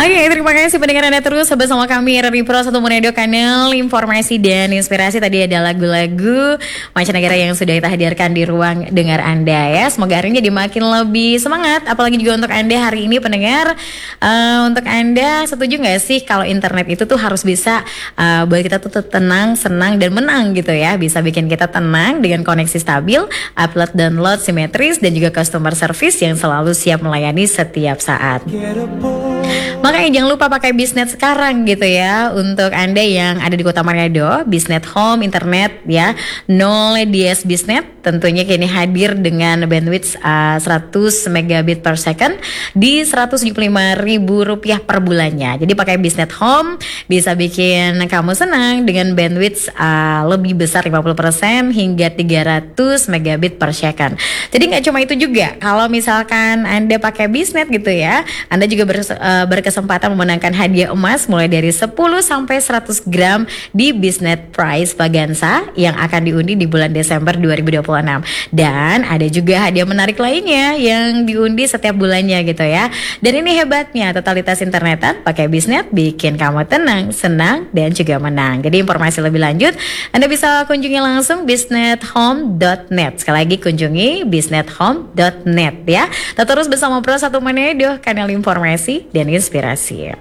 Oke, terima kasih pendengar Anda terus bersama kami RRI Pro 1 Monedo, kanal informasi dan inspirasi. Tadi ada lagu-lagu mancanegara yang sudah kita hadirkan di ruang dengar Anda ya. Semoga hari ini jadi makin lebih semangat. Apalagi juga untuk Anda hari ini pendengar. Untuk Anda setuju gak sih kalau internet itu tuh harus bisa buat kita tuh tenang, senang, dan menang gitu ya. Bisa bikin kita tenang dengan koneksi stabil, upload download simetris, dan juga customer service yang selalu siap melayani setiap saat. Makanya jangan lupa pakai Biznet sekarang gitu ya. Untuk Anda yang ada di Kota Manado, Biznet Home Internet ya 0 DS Biznet tentunya kini hadir dengan bandwidth 100 megabit per second di Rp175.000 per bulannya. Jadi pakai Biznet Home bisa bikin kamu senang dengan bandwidth lebih besar 50% hingga 300 megabit per second. Jadi nggak cuma itu juga, kalau misalkan Anda pakai Biznet gitu ya, Anda juga berkesempatan memenangkan hadiah emas mulai dari 10 sampai 100 gram di Biznet Prize Vaganza yang akan diundi di bulan Desember 2026. Dan ada juga hadiah menarik lainnya yang diundi setiap bulannya gitu ya. Dan ini hebatnya, totalitas internetan pakai Biznet bikin kamu tenang, senang, dan juga menang. Jadi informasi lebih lanjut Anda bisa kunjungi langsung biznethome.net. Sekali lagi kunjungi biznethome.net ya. Terus bersama Pro 1 Monedo, kanal informasi dan inspirasi.